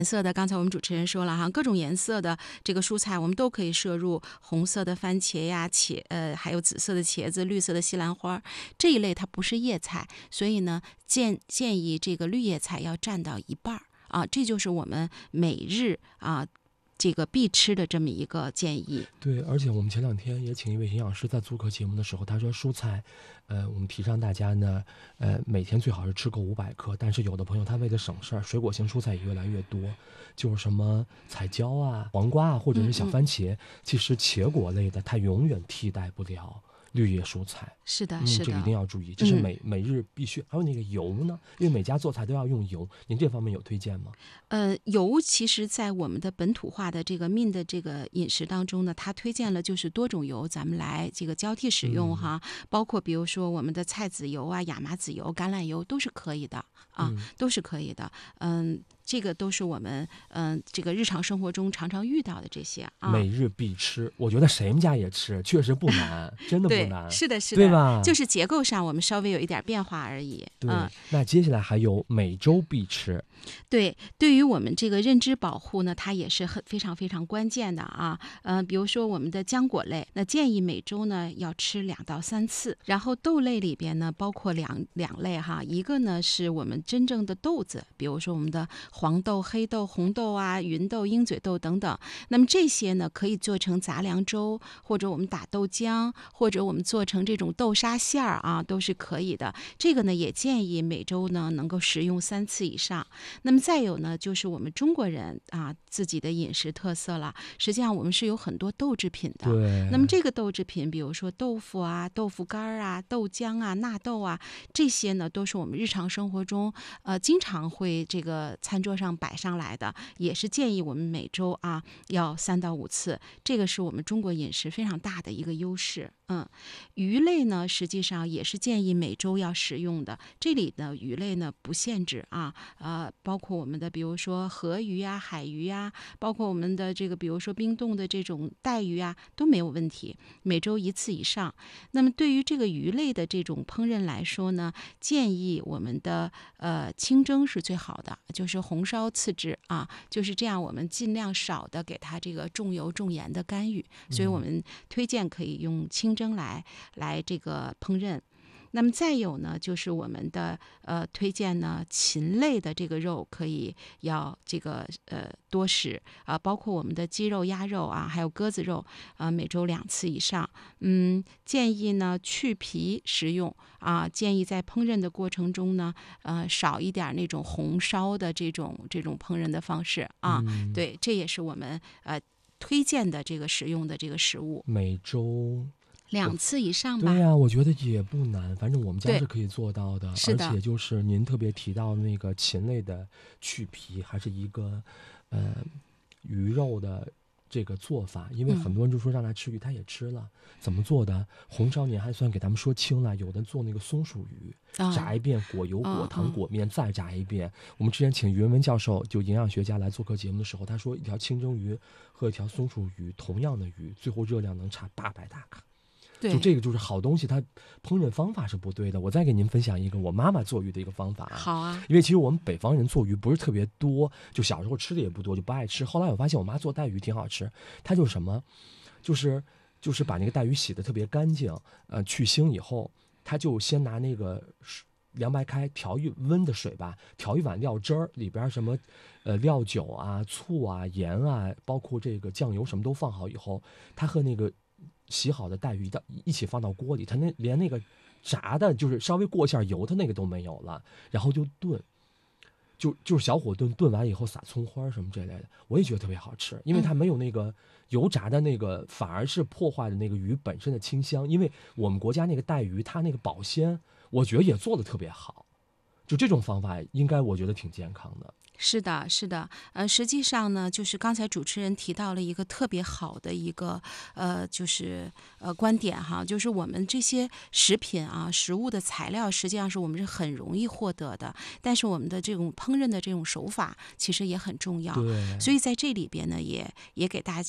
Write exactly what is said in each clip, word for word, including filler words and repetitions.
颜色的，刚才我们主持人说了哈，各种颜色的这个蔬菜我们都可以摄入，红色的番茄呀，茄呃还有紫色的茄子，绿色的西兰花，这一类它不是叶菜，所以呢建建议这个绿叶菜要占到一半啊，这就是我们每日啊这个必吃的这么一个建议。 对，而且我们前两天也请一位营养师在做客节目的时候，他说蔬菜，呃，我们提倡大家呢，呃，每天最好是吃够五百克，但是有的朋友他为了省事儿，水果型蔬菜也越来越多，就是什么彩椒啊、黄瓜啊，或者是小番茄，嗯嗯其实茄果类的它永远替代不了绿叶蔬菜。 是的， 嗯， 是的， 这一定要注意，这是每、 嗯、 每日必须。还有那个油呢，因为每家做菜都要用油，您这方面有推荐吗？ 呃，油其实在我们的本土化的这个min的这个饮食当中呢，它推荐了就是多种油，咱们来这个交替使用哈，嗯、包括比如说我们的菜籽油啊、亚麻籽油、橄榄油都是可以的啊，嗯、都是可以的。嗯，这个都是我们嗯、呃、这个日常生活中常常遇到的这些啊， 每日必吃。我觉得谁们家也吃，确实不难，真的不难。 是的，是的， 对吧？ 就是结构上我们稍微有一点变化而已。 对， 嗯， 那接下来还有每周必吃。 对，对于我们这个认知保护呢，它也是很非常非常关键的啊。呃，比如说我们的浆果类，那建议每周呢要吃两到三次。然后豆类里边呢，包括两两类哈，一个呢是我们真正的豆子，比如说我们的黄豆、黑豆、红豆啊、芸豆、鹰嘴豆等等。那么这些呢，可以做成杂粮粥，或者我们打豆浆，或者我们做成这种豆沙馅儿啊，都是可以的。这个呢，也建议每周呢能够食用三次以上。那么再有呢，就是我们中国人啊自己的饮食特色了。实际上我们是有很多豆制品的。 对。 那么这个豆制品，比如说豆腐啊、豆腐干啊、豆浆啊、纳豆啊，这些呢都是我们日常生活中呃经常会这个餐桌上摆上来的，也是建议我们每周啊要三到五次。这个是我们中国饮食非常大的一个优势。嗯，鱼类呢，实际上也是建议每周要食用的。这里的鱼类呢不限制啊，呃，包括我们的比如说河鱼啊、海鱼啊，包括我们的这个比如说冰冻的这种带鱼啊，都没有问题，每周一次以上。那么对于这个鱼类的这种烹饪来说呢，建议我们的呃清蒸是最好的，就是红烧次之啊，就是这样，我们尽量少的给它这个重油重盐的干预，所以我们推荐可以用清蒸来来这个烹饪。那么再有呢，就是我们的呃推荐呢，禽类的这个肉可以要这个呃多食啊、呃，包括我们的鸡肉、鸭肉啊，还有鸽子肉啊、呃，每周两次以上。嗯，建议呢去皮食用啊、呃，建议在烹饪的过程中呢，呃少一点那种红烧的这种这种烹饪的方式啊。 嗯、 对，这也是我们呃推荐的这个食用的这个食物。 每周。 两次以上吧。 对呀、啊，我觉得也不难，反正我们家是可以做到的。 是的， 而且就是您特别提到那个禽类的去皮，还是一个呃鱼肉的这个做法，因为很多人就说让他吃鱼，他也吃了。嗯、怎么做的？红烧您还算给他们说清了，有的做那个松鼠鱼，哦、炸一遍，裹油、裹糖、裹面，哦、再炸一遍。我们之前请于文文教授，就营养学家来做客节目的时候，他说一条清蒸鱼和一条松鼠鱼，同样的鱼，最后热量能差八百大卡。就这个就是好东西，它烹饪方法是不对的。我再给您分享一个我妈妈做鱼的一个方法。 好啊， 因为其实我们北方人做鱼不是特别多，就小时候吃的也不多，就不爱吃。后来我发现我妈做带鱼挺好吃，她就是什么，就是就是把那个带鱼洗得特别干净，呃，去腥以后，她就先拿那个凉白开调一温的水吧，调一碗料汁儿，里边什么，呃，料酒啊、醋啊、盐啊，包括这个酱油什么都放好以后，她和那个洗好的带鱼到一起放到锅里，它那连那个炸的，就是稍微过一下油，它那个都没有了，然后就炖，就就是小火炖，炖完以后撒葱花什么这类的，我也觉得特别好吃，因为它没有那个油炸的那个，反而是破坏了那个鱼本身的清香。因为我们国家那个带鱼，它那个保鲜，我觉得也做得特别好，就这种方法应该我觉得挺健康的。 是的，是的，呃，实际上呢，就是刚才主持人提到了一个特别好的一个呃，就是呃观点哈，就是我们这些食品啊、食物的材料，实际上是我们是很容易获得的，但是我们的这种烹饪的这种手法其实也很重要。 对， 所以在这里边呢，也也给大家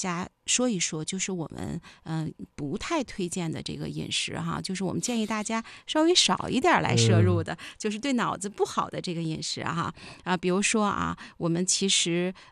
说一说，就是我们嗯、呃、不太推荐的这个饮食哈，就是我们建议大家稍微少一点来摄入的，嗯、就是对脑子不好的这个饮食哈啊，比如说啊，我们其实